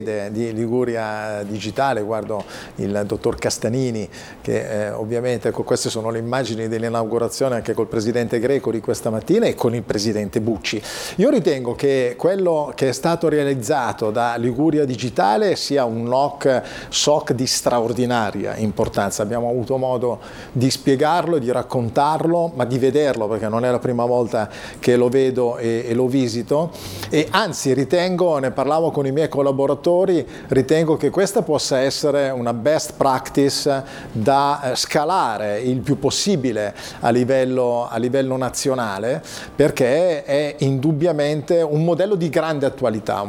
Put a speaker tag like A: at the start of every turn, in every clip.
A: di Liguria Digitale, guardo il dottor Castanini che ovviamente queste sono le immagini dell'inaugurazione anche col presidente Greco di questa mattina e con il presidente Bucci. Io ritengo che quello che è stato realizzato da Liguria Digitale sia un SOC di straordinaria importanza. Abbiamo avuto modo di spiegarlo, di raccontarlo, ma di vederlo, perché non è la prima volta che lo vedo e lo visito, e anzi ritengo, ne parlavo con i miei collaboratori, ritengo che questa possa essere una best practice da scalare il più possibile a livello nazionale, perché è indubbiamente un modello di grande attualità,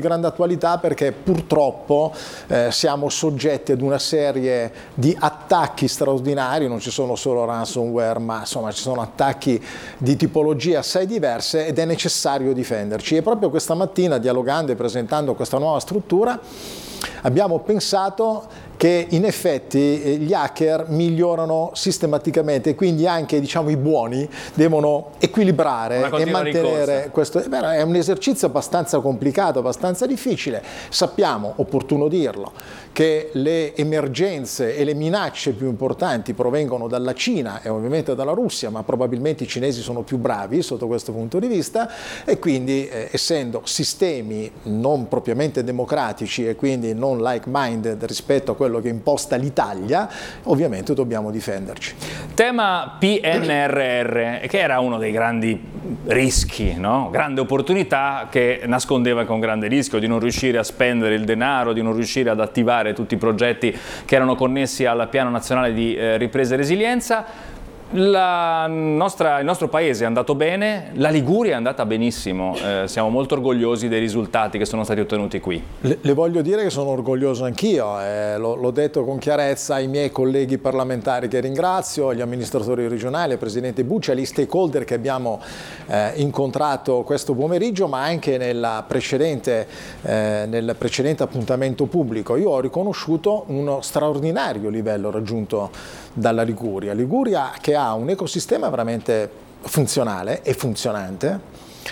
A: perché purtroppo siamo soggetti ad una serie di attacchi straordinari, non ci sono solo ransomware, ma insomma ci sono attacchi di tipologie assai diverse ed è necessario difenderci. E proprio questa mattina, dialogando e presentando questa nuova struttura, abbiamo pensato che in effetti gli hacker migliorano sistematicamente e quindi anche, diciamo, i buoni devono equilibrare e mantenere questo. È un esercizio abbastanza complicato, abbastanza difficile. Sappiamo, opportuno dirlo, che le emergenze e le minacce più importanti provengono dalla Cina e ovviamente dalla Russia, ma probabilmente i cinesi sono più bravi sotto questo punto di vista, e quindi essendo sistemi non propriamente democratici e quindi non like-minded rispetto a quello che imposta l'Italia, ovviamente dobbiamo difenderci.
B: Tema PNRR, che era uno dei grandi rischi, no? Grande opportunità che nascondeva con grande rischio di non riuscire a spendere il denaro, di non riuscire ad attivare tutti i progetti che erano connessi al Piano Nazionale di Ripresa e Resilienza. Il nostro paese è andato bene, la Liguria è andata benissimo, siamo molto orgogliosi dei risultati che sono stati ottenuti qui.
A: Le voglio dire che sono orgoglioso anch'io, l'ho detto con chiarezza ai miei colleghi parlamentari che ringrazio, agli amministratori regionali, al presidente Bucci, agli stakeholder che abbiamo incontrato questo pomeriggio, ma anche nel precedente appuntamento pubblico. Io ho riconosciuto uno straordinario livello raggiunto dalla Liguria che ha un ecosistema veramente funzionale e funzionante,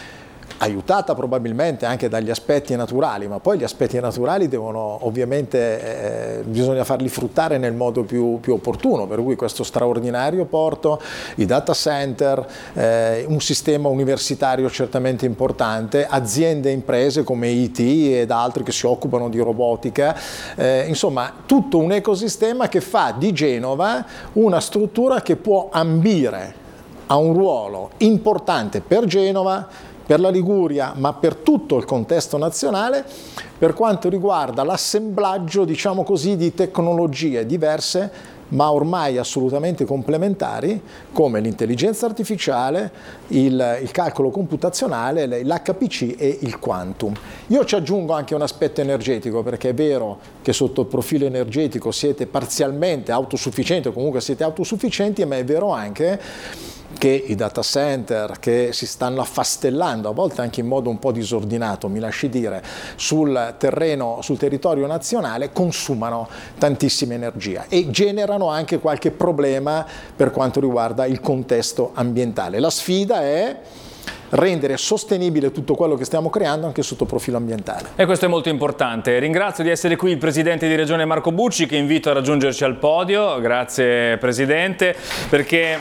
A: aiutata probabilmente anche dagli aspetti naturali, ma poi gli aspetti naturali devono ovviamente, bisogna farli fruttare nel modo più opportuno, per cui questo straordinario porto, i data center, un sistema universitario certamente importante, aziende e imprese come IT ed altri che si occupano di robotica, insomma tutto un ecosistema che fa di Genova una struttura che può ambire a un ruolo importante per Genova, per la Liguria, ma per tutto il contesto nazionale, per quanto riguarda l'assemblaggio, diciamo così, di tecnologie diverse, ma ormai assolutamente complementari, come l'intelligenza artificiale, il calcolo computazionale, l'HPC e il quantum. Io ci aggiungo anche un aspetto energetico, perché è vero che sotto il profilo energetico siete parzialmente autosufficienti, o comunque siete autosufficienti, ma è vero anche che i data center che si stanno affastellando, a volte anche in modo un po' disordinato, mi lasci dire, sul territorio nazionale, consumano tantissima energia e generano anche qualche problema per quanto riguarda il contesto ambientale. La sfida è rendere sostenibile tutto quello che stiamo creando anche sotto profilo ambientale.
B: E questo è molto importante. Ringrazio di essere qui il Presidente di Regione Marco Bucci, che invito a raggiungerci al podio. Grazie Presidente, perché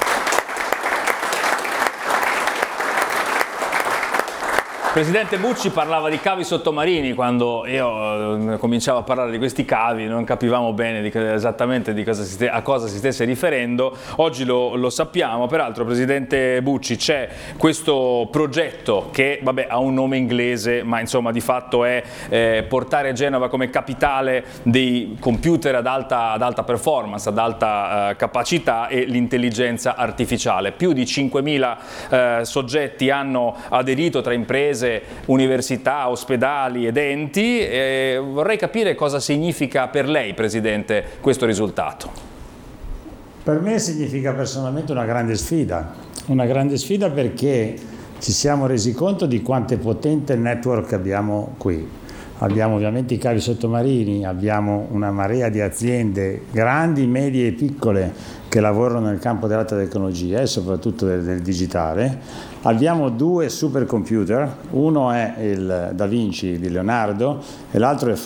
B: Presidente Bucci parlava di cavi sottomarini. Quando io cominciavo a parlare di questi cavi non capivamo bene esattamente a cosa si stesse riferendo. Oggi lo sappiamo. Peraltro, Presidente Bucci, c'è questo progetto che ha un nome inglese, ma insomma di fatto è portare Genova come capitale dei computer ad alta performance, ad alta capacità e l'intelligenza artificiale. Più di 5.000 soggetti hanno aderito tra imprese, università, ospedali ed enti. Vorrei capire cosa significa per lei, Presidente, questo risultato.
C: Per me significa personalmente una grande sfida perché ci siamo resi conto di quanto è potente il network che abbiamo qui. Abbiamo ovviamente i cavi sottomarini, abbiamo una marea di aziende grandi, medie e piccole che lavorano nel campo dell'alta tecnologia e soprattutto del digitale. Abbiamo 2 supercomputer, uno è il Da Vinci di Leonardo e l'altro è